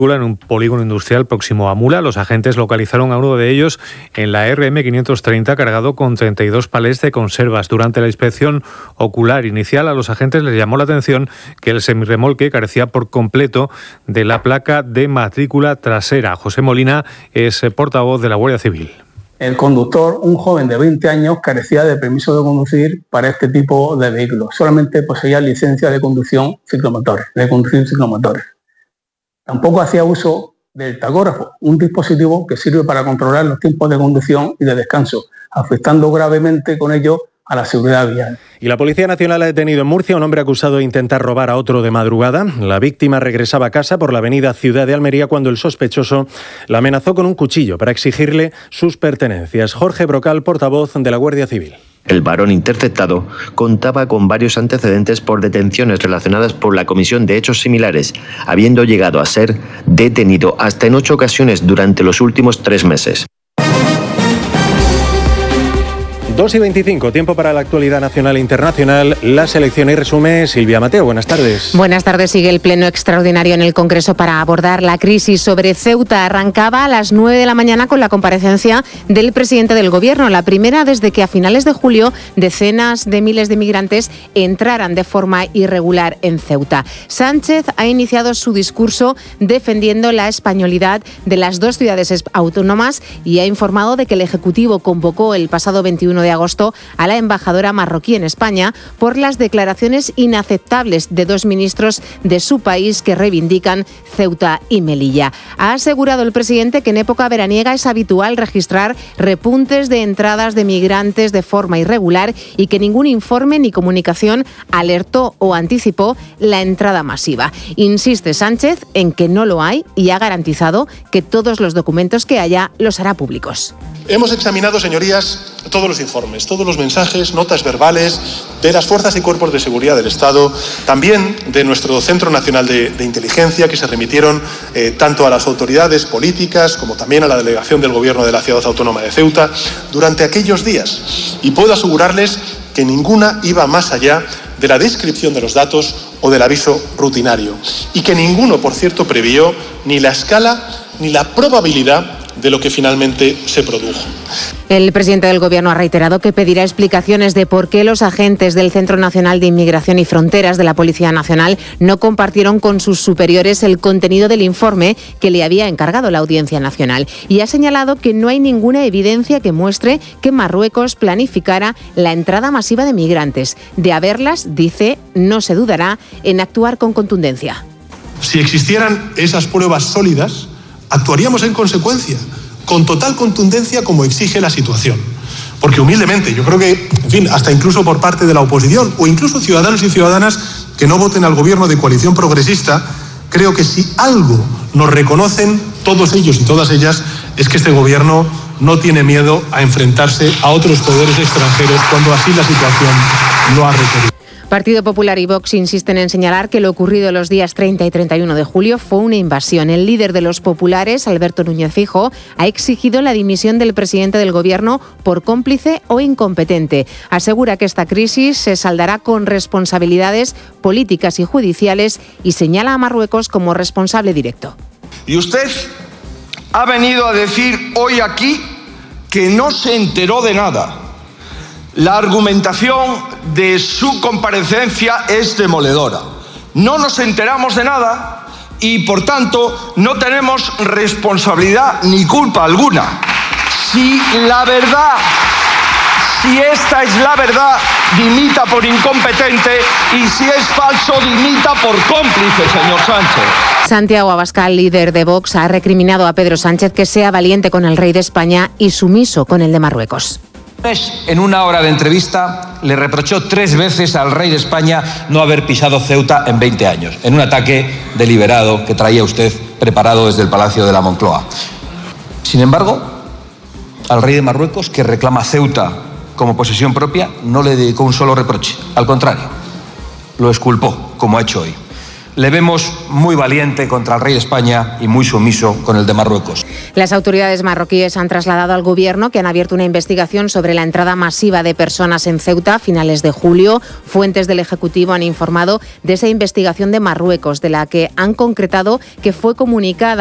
En un polígono industrial próximo a Mula, los agentes localizaron a uno de ellos en la RM530 cargado con 32 palés de conservas. Durante la inspección ocular inicial, a los agentes les llamó la atención que el semirremolque carecía por completo de la placa de matrícula trasera. José Molina es portavoz de la Guardia Civil. El conductor, un joven de 20 años, carecía de permiso de conducir para este tipo de vehículos. Solamente poseía licencia de conducción ciclomotores. Tampoco hacía uso del tacógrafo, un dispositivo que sirve para controlar los tiempos de conducción y de descanso, afectando gravemente con ello a la seguridad vial. Y la Policía Nacional ha detenido en Murcia a un hombre acusado de intentar robar a otro de madrugada. La víctima regresaba a casa por la avenida Ciudad de Almería cuando el sospechoso la amenazó con un cuchillo para exigirle sus pertenencias. Jorge Brocal, portavoz de la Guardia Civil. El varón interceptado contaba con varios antecedentes por detenciones relacionadas por la comisión de hechos similares, habiendo llegado a ser detenido hasta en 8 ocasiones durante los últimos 3 meses. 2:25, tiempo para la actualidad nacional e internacional. La selección y resume Silvia Mateo. Buenas tardes. Buenas tardes. Sigue el pleno extraordinario en el Congreso para abordar la crisis sobre Ceuta. Arrancaba a las 9 de la mañana con la comparecencia del presidente del Gobierno, la primera desde que a finales de julio decenas de miles de migrantes entraran de forma irregular en Ceuta. Sánchez ha iniciado su discurso defendiendo la españolidad de las 2 ciudades autónomas y ha informado de que el Ejecutivo convocó el pasado 21 de agosto a la embajadora marroquí en España por las declaraciones inaceptables de 2 ministros de su país que reivindican Ceuta y Melilla. Ha asegurado el presidente que en época veraniega es habitual registrar repuntes de entradas de migrantes de forma irregular y que ningún informe ni comunicación alertó o anticipó la entrada masiva. Insiste Sánchez en que no lo hay y ha garantizado que todos los documentos que haya los hará públicos. Hemos examinado, señorías, todos los informes, todos los mensajes, notas verbales de las fuerzas y cuerpos de seguridad del Estado, también de nuestro Centro Nacional de Inteligencia, que se remitieron tanto a las autoridades políticas como también a la delegación del Gobierno de la Ciudad Autónoma de Ceuta durante aquellos días. Y puedo asegurarles que ninguna iba más allá de la descripción de los datos o del aviso rutinario. Y que ninguno, por cierto, previó ni la escala ni la probabilidad de lo que finalmente se produjo. El presidente del Gobierno ha reiterado que pedirá explicaciones de por qué los agentes del Centro Nacional de Inmigración y Fronteras de la Policía Nacional no compartieron con sus superiores el contenido del informe que le había encargado la Audiencia Nacional. Y ha señalado que no hay ninguna evidencia que muestre que Marruecos planificara la entrada masiva de migrantes. De haberlas, dice, no se dudará en actuar con contundencia. Si existieran esas pruebas sólidas, actuaríamos en consecuencia, con total contundencia como exige la situación. Porque humildemente, yo creo que, en fin, hasta incluso por parte de la oposición o incluso ciudadanos y ciudadanas que no voten al gobierno de coalición progresista, creo que si algo nos reconocen todos ellos y todas ellas es que este gobierno no tiene miedo a enfrentarse a otros poderes extranjeros cuando así la situación lo ha requerido. Partido Popular y Vox insisten en señalar que lo ocurrido los días 30 y 31 de julio fue una invasión. El líder de los populares, Alberto Núñez Feijóo, ha exigido la dimisión del presidente del Gobierno por cómplice o incompetente. Asegura que esta crisis se saldará con responsabilidades políticas y judiciales y señala a Marruecos como responsable directo. Y usted ha venido a decir hoy aquí que no se enteró de nada. La argumentación de su comparecencia es demoledora. No nos enteramos de nada y, por tanto, no tenemos responsabilidad ni culpa alguna. Si esta es la verdad, dimita por incompetente y si es falso, dimita por cómplice, señor Sánchez. Santiago Abascal, líder de Vox, ha recriminado a Pedro Sánchez que sea valiente con el rey de España y sumiso con el de Marruecos. En una hora de entrevista le reprochó 3 veces al rey de España no haber pisado Ceuta en 20 años, en un ataque deliberado que traía usted preparado desde el Palacio de la Moncloa. Sin embargo, al rey de Marruecos, que reclama Ceuta como posesión propia, no le dedicó un solo reproche. Al contrario, lo exculpó, como ha hecho hoy. le vemos muy valiente contra el rey de España y muy sumiso con el de Marruecos. Las autoridades marroquíes han trasladado al Gobierno que han abierto una investigación sobre la entrada masiva de personas en Ceuta a finales de julio. Fuentes del Ejecutivo han informado de esa investigación de Marruecos, de la que han concretado que fue comunicada